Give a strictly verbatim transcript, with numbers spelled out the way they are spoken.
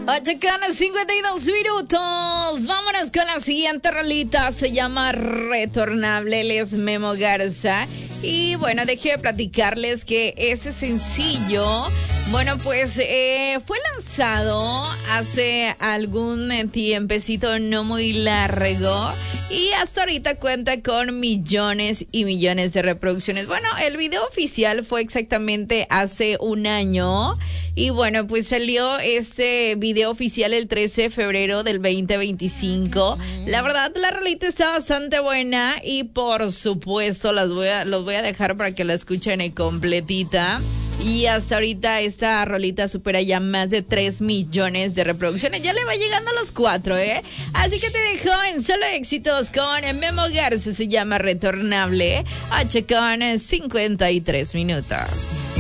ocho con cincuenta y dos minutos. Vámonos con la siguiente rolita. Se llama Retornable. Él es Memo Garza. Y bueno, déjenme platicarles que ese sencillo, bueno, pues eh, fue lanzado hace algún tiempecito no muy largo. Y hasta ahorita cuenta con millones y millones de reproducciones. Bueno, el video oficial fue exactamente hace un año. Y bueno, pues salió este video oficial el trece de febrero del veinte veinticinco. La verdad, la rolita está bastante buena. Y por supuesto, las voy a, los voy a dejar para que la escuchen completita. Y hasta ahorita esta rolita supera ya más de tres millones de reproducciones. Ya le va llegando a los cuatro, ¿eh? Así que te dejo en solo éxitos con Memo Garza. Se llama Retornable. ocho con cincuenta y tres minutos.